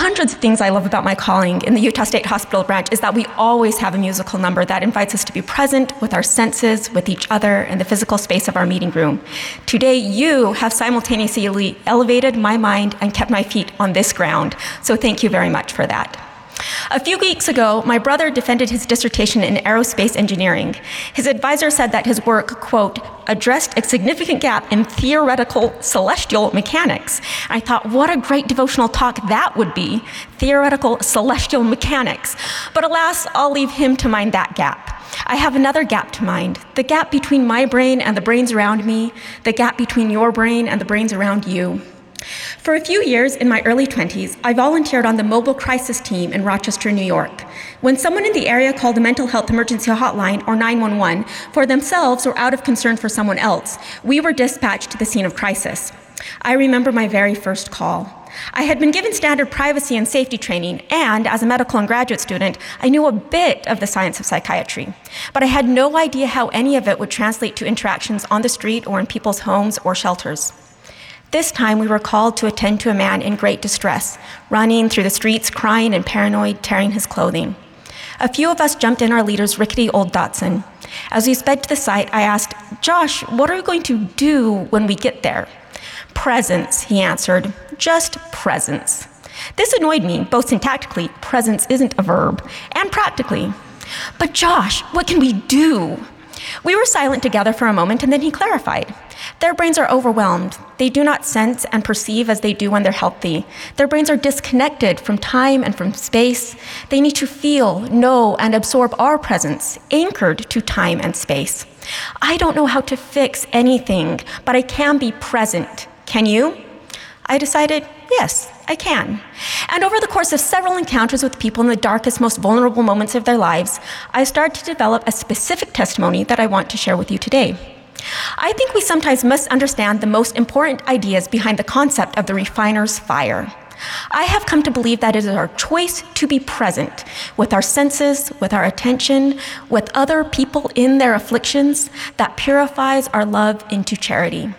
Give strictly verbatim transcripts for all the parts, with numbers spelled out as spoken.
hundreds of things I love about my calling in the Utah State Hospital branch is that we always have a musical number that invites us to be present with our senses, with each other, and the physical space of our meeting room. Today, you have simultaneously elevated my mind and kept my feet on this ground, so thank you very much for that. A few weeks ago, my brother defended his dissertation in aerospace engineering. His advisor said that his work, quote, addressed a significant gap in theoretical celestial mechanics. I thought, what a great devotional talk that would be, theoretical celestial mechanics. But alas, I'll leave him to mind that gap. I have another gap to mind, the gap between my brain and the brains around me, the gap between your brain and the brains around you. For a few years in my early twenties, I volunteered on the mobile crisis team in Rochester, New York. When someone in the area called the mental health emergency hotline, or nine one one, for themselves or out of concern for someone else, we were dispatched to the scene of crisis. I remember my very first call. I had been given standard privacy and safety training, and as a medical and graduate student, I knew a bit of the science of psychiatry. But I had no idea how any of it would translate to interactions on the street or in people's homes or shelters. This time, we were called to attend to a man in great distress, running through the streets, crying and paranoid, tearing his clothing. A few of us jumped in our leader's rickety old Datsun. As we sped to the site, I asked, Josh, what are we going to do when we get there? Presence, he answered, just presence. This annoyed me, both syntactically, presence isn't a verb, and practically. But Josh, what can we do? We were silent together for a moment, and then he clarified. Their brains are overwhelmed. They do not sense and perceive as they do when they're healthy. Their brains are disconnected from time and from space. They need to feel, know, and absorb our presence, anchored to time and space. I don't know how to fix anything, but I can be present. Can you? I decided, yes, I can. And over the course of several encounters with people in the darkest, most vulnerable moments of their lives, I started to develop a specific testimony that I want to share with you today. I think we sometimes misunderstand the most important ideas behind the concept of the refiner's fire. I have come to believe that it is our choice to be present with our senses, with our attention, with other people in their afflictions that purifies our love into charity.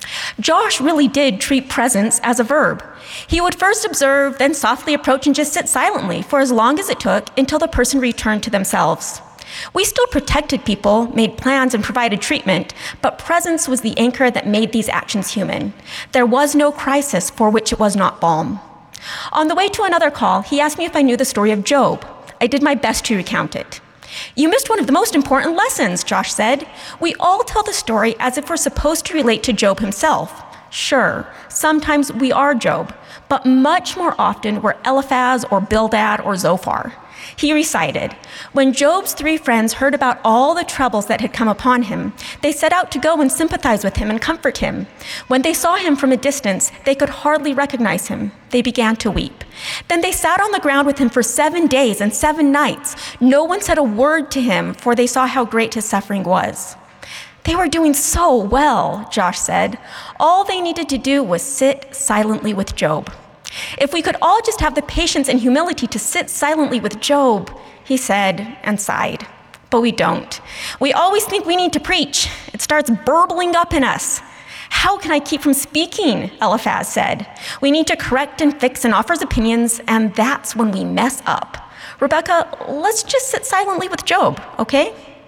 Josh really did treat presence as a verb. He would first observe, then softly approach and just sit silently for as long as it took until the person returned to themselves. We still protected people, made plans, and provided treatment, but presence was the anchor that made these actions human. There was no crisis for which it was not balm. On the way to another call, he asked me if I knew the story of Job. I did my best to recount it. You missed one of the most important lessons, Josh said. We all tell the story as if we're supposed to relate to Job himself. Sure, sometimes we are Job, but much more often we're Eliphaz or Bildad or Zophar. He recited, when Job's three friends heard about all the troubles that had come upon him, they set out to go and sympathize with him and comfort him. When they saw him from a distance, they could hardly recognize him. They began to weep. Then they sat on the ground with him for seven days and seven nights. No one said a word to him, for they saw how great his suffering was. They were doing so well, Josh said. All they needed to do was sit silently with Job. If we could all just have the patience and humility to sit silently with Job, he said and sighed. But we don't. We always think we need to preach. It starts burbling up in us. How can I keep from speaking? Eliphaz said. We need to correct and fix and offer opinions, and that's when we mess up. Rebecca, let's just sit silently with Job, okay?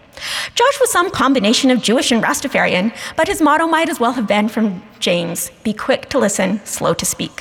Josh was some combination of Jewish and Rastafarian, but his motto might as well have been from James, be quick to listen, slow to speak.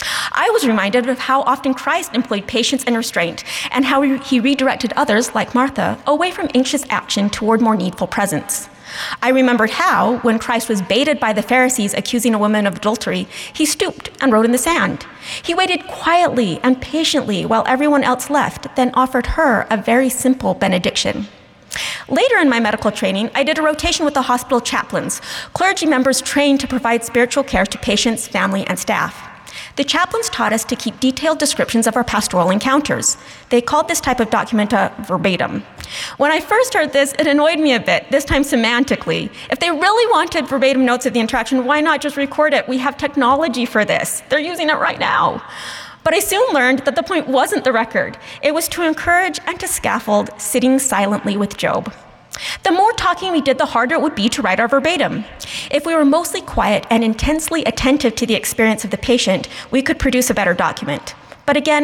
I was reminded of how often Christ employed patience and restraint, and how he redirected others, like Martha, away from anxious action toward more needful presence. I remembered how, when Christ was baited by the Pharisees accusing a woman of adultery, he stooped and wrote in the sand. He waited quietly and patiently while everyone else left, then offered her a very simple benediction. Later in my medical training, I did a rotation with the hospital chaplains, clergy members trained to provide spiritual care to patients, family, and staff. The chaplains taught us to keep detailed descriptions of our pastoral encounters. They called this type of document a verbatim. When I first heard this, it annoyed me a bit, this time semantically. If they really wanted verbatim notes of the interaction, why not just record it? We have technology for this. They're using it right now. But I soon learned that the point wasn't the record. It was to encourage and to scaffold sitting silently with Job. The more talking we did, the harder it would be to write our verbatim. If we were mostly quiet and intensely attentive to the experience of the patient, we could produce a better document. But again,